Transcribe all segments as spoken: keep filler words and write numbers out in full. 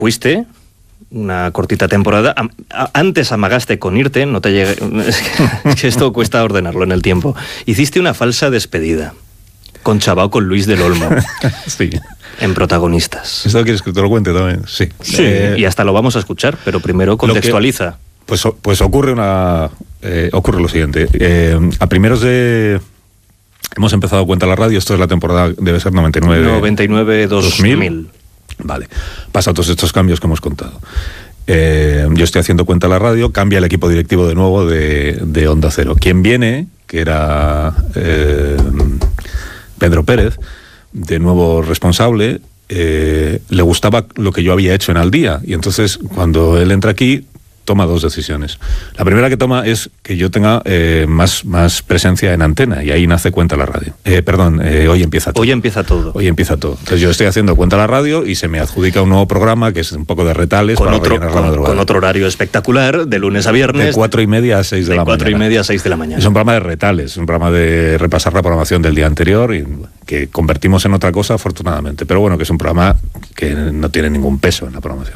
fuiste una cortita temporada. Antes amagaste con irte, no te llegué... Es que esto cuesta ordenarlo en el tiempo. Hiciste una falsa despedida con Chabao, con Luis del Olmo. Sí. En Protagonistas. ¿Esto quieres que te lo cuente también? Sí. Sí, eh, y hasta lo vamos a escuchar, pero primero contextualiza. Que, pues, pues ocurre una... Eh, ocurre lo siguiente. Eh, a primeros de... Hemos empezado Cuenta la Radio, esto es la temporada, debe ser noventa y nueve... noventa y nueve dos mil. Vale. Pasa todos estos cambios que hemos contado. Eh, yo estoy haciendo Cuenta la Radio, cambia el equipo directivo de nuevo de, de Onda Cero. Quien viene, que era eh, Pedro Pérez, de nuevo responsable, eh, le gustaba lo que yo había hecho en Al Día. Y entonces, cuando él entra aquí, toma dos decisiones. La primera que toma es que yo tenga eh, más, más presencia en antena, y ahí nace Cuenta la Radio. Eh, perdón, eh, hoy empieza todo. Hoy empieza todo. Hoy empieza todo. Entonces yo estoy haciendo Cuenta la Radio y se me adjudica un nuevo programa que es un poco de retales con para otro, rellenar con, la madrugada. Con otro horario espectacular, de lunes a viernes. De cuatro y media a seis de, de la mañana. De cuatro y media a seis de la mañana. Es un programa de retales, un programa de repasar la programación del día anterior y que convertimos en otra cosa, afortunadamente. Pero bueno, que es un programa que no tiene ningún peso en la programación.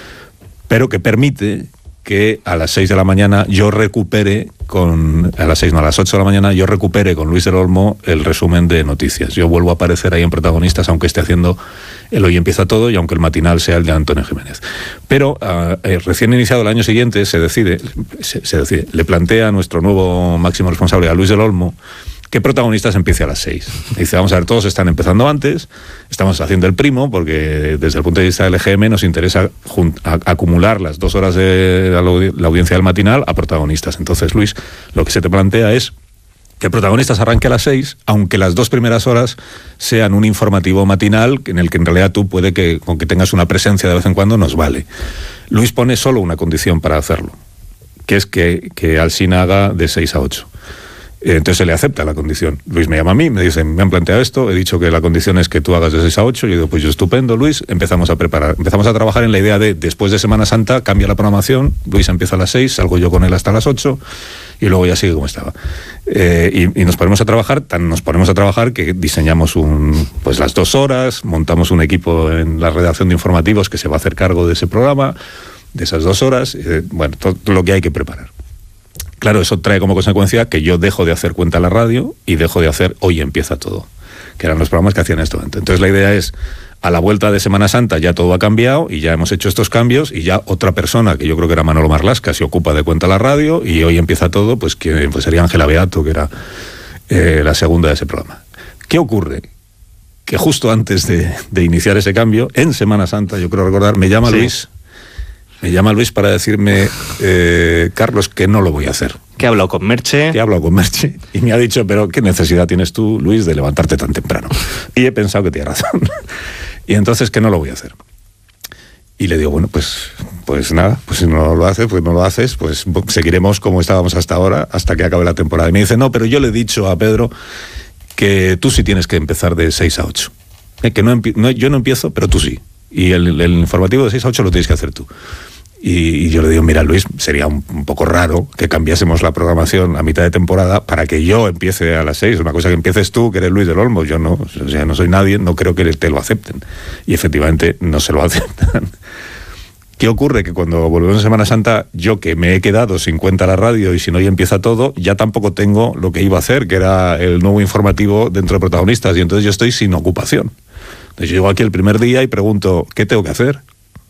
Pero que permite que a las seis de la mañana yo recupere con... A las seis, no, a las ocho de la mañana yo recupere con Luis del Olmo el resumen de noticias. Yo vuelvo a aparecer ahí en Protagonistas, aunque esté haciendo el Hoy empieza todo y aunque el matinal sea el de Antonio Jiménez. Pero uh, eh, recién iniciado el año siguiente se decide, se, se decide, le plantea a nuestro nuevo máximo responsable, a Luis del Olmo, que Protagonistas empiece a las seis. Dice, vamos a ver, todos están empezando antes, estamos haciendo el primo, porque desde el punto de vista del E G M nos interesa a, a, acumular las dos horas de la, la audiencia del matinal a Protagonistas. Entonces, Luis, lo que se te plantea es que Protagonistas arranque a las seis, aunque las dos primeras horas sean un informativo matinal, en el que en realidad tú puede que, con que tengas una presencia de vez en cuando, nos vale. Luis pone solo una condición para hacerlo, que es que, que Alsina haga de seis a ocho. Entonces se le acepta la condición. Luis me llama a mí, me dice, me han planteado esto, he dicho que la condición es que tú hagas de seis a ocho, y yo digo, pues yo estupendo, Luis, empezamos a preparar, empezamos a trabajar en la idea de, después de Semana Santa, cambia la programación, Luis empieza a las seis, salgo yo con él hasta las ocho, y luego ya sigue como estaba. Eh, y, y nos ponemos a trabajar, tan nos ponemos a trabajar que diseñamos un, pues las dos horas, montamos un equipo en la redacción de informativos que se va a hacer cargo de ese programa, de esas dos horas, eh, bueno, todo lo que hay que preparar. Claro, eso trae como consecuencia que yo dejo de hacer Cuenta la Radio y dejo de hacer Hoy empieza todo, que eran los programas que hacían esto antes. Entonces la idea es, a la vuelta de Semana Santa ya todo ha cambiado y ya hemos hecho estos cambios y ya otra persona, que yo creo que era Manolo Marlasca, se ocupa de Cuenta la Radio, y Hoy empieza todo, pues que pues sería Ángela Beato, que era eh, la segunda de ese programa. ¿Qué ocurre? Que justo antes de, de iniciar ese cambio, en Semana Santa, yo creo recordar, me llama sí. Luis... Me llama Luis para decirme, eh, Carlos, que no lo voy a hacer. Que he hablado con Merche. Que he hablado con Merche. Y me ha dicho, pero ¿qué necesidad tienes tú, Luis, de levantarte tan temprano? Y he pensado que tiene razón. Y entonces que no lo voy a hacer. Y le digo, bueno, pues, pues nada, pues si no lo haces, pues no lo haces, pues seguiremos como estábamos hasta ahora, hasta que acabe la temporada. Y me dice, no, pero yo le he dicho a Pedro que tú sí tienes que empezar de seis a ocho. Eh, que no, no yo no empiezo, pero tú sí. Y el, el informativo de seis a ocho lo tienes que hacer tú. Y, y yo le digo, mira, Luis, sería un, un poco raro que cambiásemos la programación a mitad de temporada para que yo empiece a las seis. Una cosa que empieces tú, que eres Luis del Olmo, yo no, o sea, no soy nadie, no creo que te lo acepten. Y efectivamente no se lo aceptan. ¿Qué ocurre? Que cuando volvemos a Semana Santa, yo que me he quedado sin Cuenta la Radio y si no ya empieza todo, ya tampoco tengo lo que iba a hacer, que era el nuevo informativo dentro de Protagonistas, y entonces yo estoy sin ocupación. Entonces yo llego aquí el primer día y pregunto, ¿qué tengo que hacer?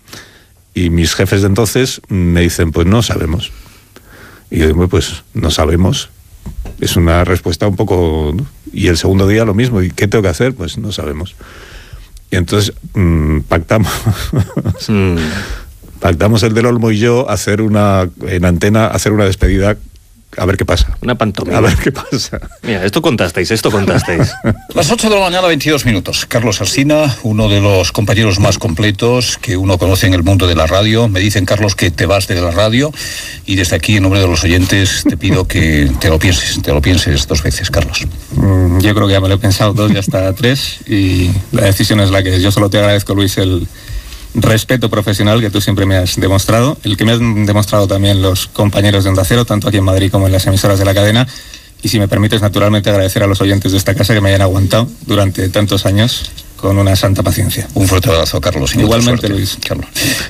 Y mis jefes de entonces me dicen, pues no sabemos. Y yo digo, pues no sabemos. Es una respuesta un poco... ¿no? Y el segundo día lo mismo. ¿Y qué tengo que hacer? Pues no sabemos. Y entonces mmm, pactamos... mm. Pactamos el del Olmo y yo hacer una... En antena, hacer una despedida... A ver qué pasa. Una pantomima. A ver qué pasa. Mira, esto contasteis, esto contasteis. Las ocho de la mañana, veintidós minutos. Carlos Alsina, uno de los compañeros más completos que uno conoce en el mundo de la radio. Me dicen, Carlos, que te vas de la radio y desde aquí, en nombre de los oyentes, te pido que te lo pienses, te lo pienses dos veces, Carlos. Mm, yo creo que ya me lo he pensado dos y hasta tres y la decisión es la que es. Yo solo te agradezco, Luis, el respeto profesional que tú siempre me has demostrado, el que me han demostrado también los compañeros de Onda Cero, tanto aquí en Madrid como en las emisoras de la cadena, y si me permites, naturalmente agradecer a los oyentes de esta casa que me hayan aguantado durante tantos años con una santa paciencia. Un fuerte abrazo, Carlos. Y igualmente, suerte. Luis. Carlos.